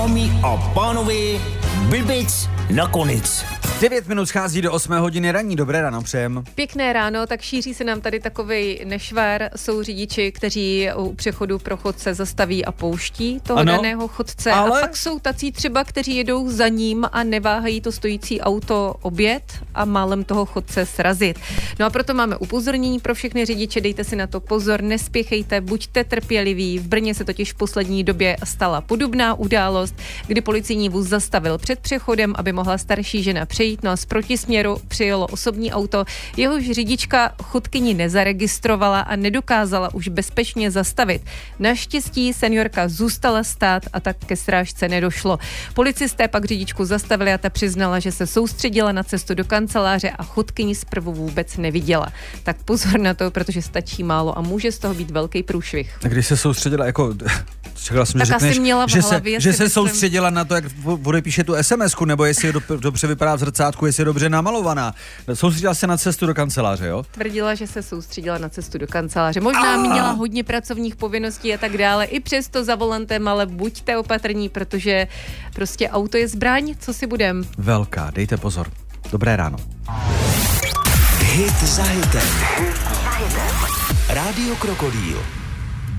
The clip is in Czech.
Dámy a pánové, blbec nakonec. 9 minut schází do 8 hodiny ranní. Dobré ráno přejem. Pěkné ráno, tak šíří se nám tady takovej nešvar. Jsou řidiči, kteří u přechodu pro chodce zastaví a pouští toho daného chodce. Ale... A pak jsou tací třeba, kteří jedou za ním a neváhají to stojící auto objet a málem toho chodce srazit. No a proto máme upozornění pro všechny řidiče, dejte si na to pozor, nespěchejte, buďte trpěliví. V Brně se totiž v poslední době stala podobná událost, kdy policijní vůz zastavil před přechodem, aby mohla starší žena přejít. No a z protisměru přijelo osobní auto, jehož řidička chodkyni nezaregistrovala a nedokázala už bezpečně zastavit. Naštěstí seniorka zůstala stát a tak ke srážce nedošlo. Policisté pak řidičku zastavili a ta přiznala, že se soustředila na cestu do kanceláře a chodkyni zprvu vůbec neviděla. Tak pozor na to, protože stačí málo a může z toho být velký průšvih. A když se soustředila, jako... Čekala jsem, že řekneš, že se soustředila na to, jak odepíše tu SMS-ku, nebo jestli dobře vypadá v zrcátku, jestli je dobře namalovaná. Soustředila se na cestu do kanceláře, jo? Tvrdila, že se soustředila na cestu do kanceláře. Možná měla hodně pracovních povinností a tak dále. I přesto za volantem, ale buďte opatrní, protože prostě auto je zbraň, co si budem. Velká, dejte pozor. Dobré ráno. Hit za hitem. Rádio Krokodýl.